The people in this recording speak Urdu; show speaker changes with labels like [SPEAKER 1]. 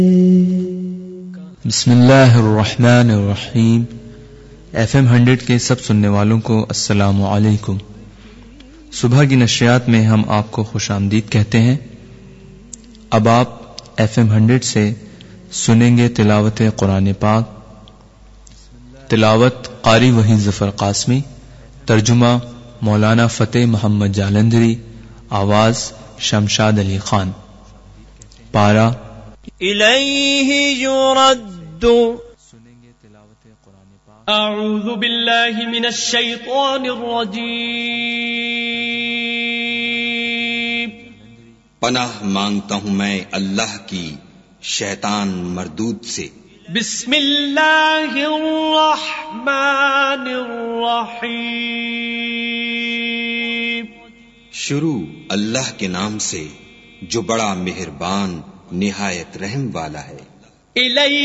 [SPEAKER 1] بسم اللہ الرحمن الرحیم۔ FM 100 کے سب سننے والوں کو السلام علیکم۔ صبح کی نشریات میں ہم آپ کو خوش آمدید کہتے ہیں۔ اب آپ FM 100 سے سنیں گے تلاوت قرآن پاک۔ تلاوت قاری وحید ظفر قاسمی، ترجمہ مولانا فتح محمد جالندھری، آواز شمشاد علی خان۔ پارہ
[SPEAKER 2] الیہ یرد۔ اعوذ باللہ من الشیطان الرجیم۔
[SPEAKER 3] پناہ مانگتا ہوں میں اللہ کی شیطان مردود سے۔
[SPEAKER 2] بسم اللہ الرحمن الرحیم۔
[SPEAKER 3] شروع اللہ کے نام سے جو بڑا مہربان نہایت رحم والا ہے۔
[SPEAKER 2] الیہ